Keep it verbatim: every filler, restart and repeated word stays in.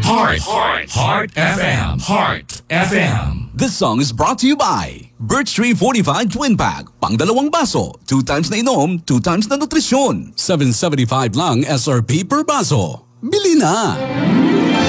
Heart. Heart. Heart F M. Heart F M. This song is brought to you by Birch Tree Fortified Twin Pack. Pang dalawang baso. Two times na inom, two times na nutrisyon. seven seventy-five lang S R P per baso. Bili na!